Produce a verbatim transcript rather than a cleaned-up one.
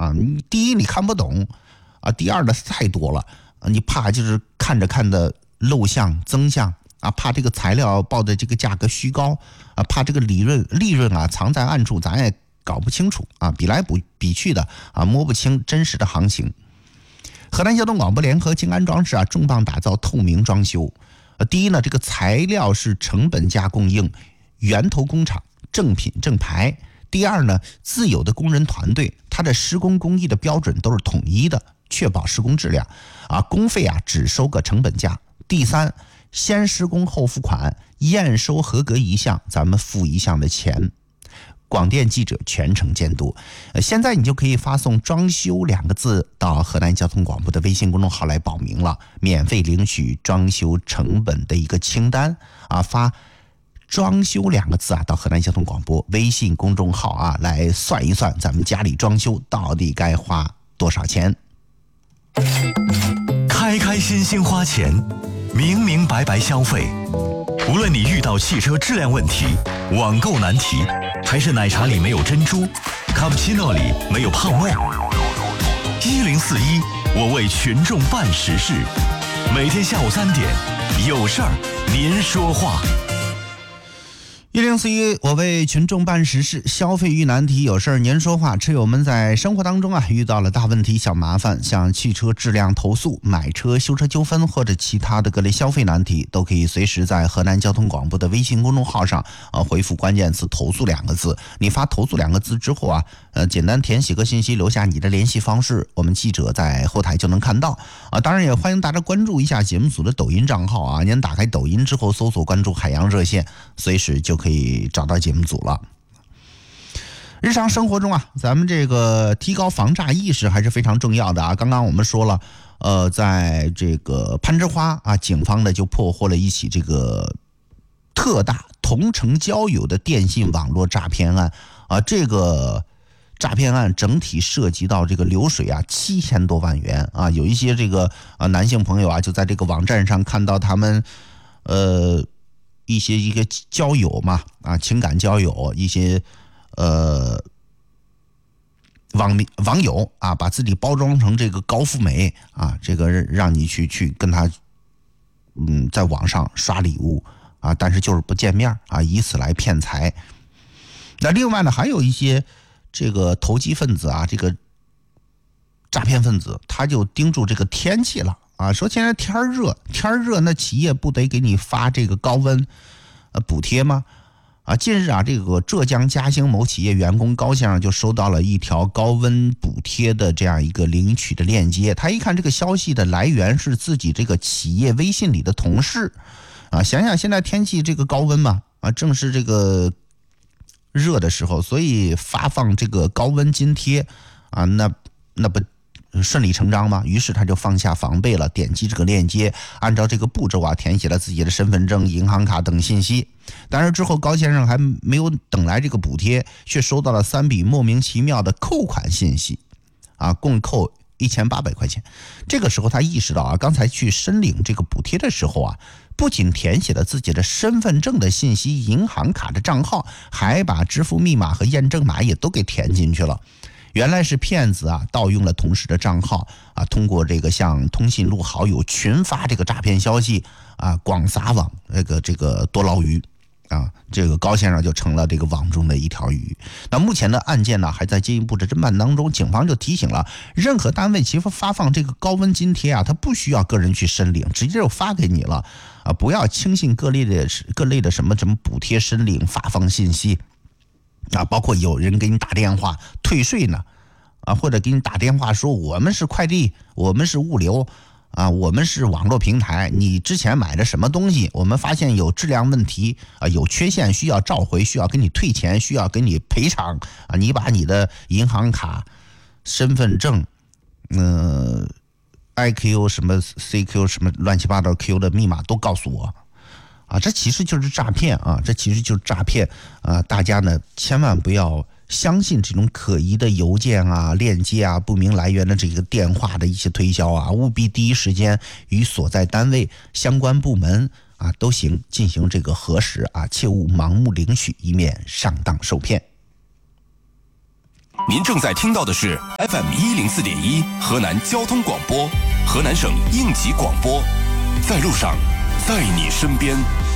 啊，你第一你看不懂啊，第二呢太多了啊，你怕就是看着看的漏项增项啊，怕这个材料报的这个价格虚高啊，怕这个利润利润啊藏在暗处，咱也搞不清楚啊，比来比去的啊，摸不清真实的行情。河南交通广播联合静安装饰啊，重磅打造透明装修。呃，第一呢，这个材料是成本价供应，源头工厂正品正牌。第二呢，自有的工人团队，它的施工工艺的标准都是统一的，确保施工质量啊，工费啊只收个成本价。第三，先施工后付款，验收合格一项，咱们付一项的钱。广电记者全程监督。呃，现在你就可以发送装修两个字到河南交通广播的微信公众号来报名了，免费领取装修成本的一个清单啊，发装修两个字啊到河南交通广播微信公众号啊，来算一算咱们家里装修到底该花多少钱。 开开心心花钱，明明白白消费。无论你遇到汽车质量问题、网购难题，还是奶茶里没有珍珠，卡布奇诺里没有胖味，一零四一，我为群众办实事。每天下午三点，有事儿您说话。 一零四一，我为群众办实事，消费遇难题，有事儿您说话。车友们在生活当中啊遇到了大问题、小麻烦，像汽车质量投诉、买车修车纠纷或者其他的各类消费难题，都可以随时在河南交通广播的微信公众号上啊回复关键词投诉两个字。你发投诉两个字之后啊，呃简单填写个信息，留下你的联系方式，我们记者在后台就能看到啊。当然也欢迎大家关注一下节目组的抖音账号啊，您打开抖音之后搜索关注海洋热线，随时就可以可以找到节目组了。日常生活中啊，咱们这个提高防诈意识还是非常重要的啊。刚刚我们说了，呃，在这个攀枝花啊，警方呢就破获了一起这个特大同城交友的电信网络诈骗案啊。这个诈骗案整体涉及到这个流水啊七千多万元啊。有一些这个啊男性朋友啊，就在这个网站上看到他们呃。一些一个交友嘛啊，情感交友，一些呃网网友啊，把自己包装成这个高富美啊，这个让你去去跟他嗯在网上刷礼物啊，但是就是不见面啊，以此来骗财。那另外呢，还有一些这个投机分子啊，这个诈骗分子，他就盯住这个天气了。啊，说现在天热，天热，那企业不得给你发这个高温呃补贴吗？啊，近日啊，这个浙江嘉兴某企业员工高先生就收到了一条高温补贴的这样一个领取的链接。他一看这个消息的来源是自己这个企业微信里的同事，啊，想想现在天气这个高温嘛，啊，正是这个热的时候，所以发放这个高温津贴啊，那那不顺理成章吗？于是他就放下防备了，点击这个链接，按照这个步骤啊，填写了自己的身份证、银行卡等信息。但是之后高先生还没有等来这个补贴，却收到了三笔莫名其妙的扣款信息，啊，共扣一千八百块钱。这个时候他意识到啊，刚才去申领这个补贴的时候啊，不仅填写了自己的身份证的信息、银行卡的账号，还把支付密码和验证码也都给填进去了。原来是骗子啊，盗用了同事的账号啊，通过这个向通讯录好友群发这个诈骗消息啊，广撒网，这个这个多捞鱼啊，这个高先生就成了这个网中的一条鱼。那目前的案件呢，还在进一步的侦办当中。警方就提醒了，任何单位其实发放这个高温津贴啊，它不需要个人去申领，直接就发给你了啊，不要轻信各类的各类的什么什么补贴申领发放信息。啊，包括有人给你打电话退税呢，啊，或者给你打电话说我们是快递，我们是物流，啊，我们是网络平台，你之前买的什么东西，我们发现有质量问题啊，有缺陷需要召回，需要给你退钱，需要给你赔偿啊，你把你的银行卡、身份证、嗯、呃、I Q 什么 C Q 什么乱七八糟 Q 的密码都告诉我。啊，这其实就是诈骗啊！这其实就是诈骗啊！大家呢千万不要相信这种可疑的邮件啊、链接啊、不明来源的这个电话的一些推销啊，务必第一时间与所在单位相关部门啊都行进行这个核实啊，切勿盲目领取，以免上当受骗。 您正在听到的是 F M 一零四点一河南交通广播，河南省应急广播，在路上，在你身边。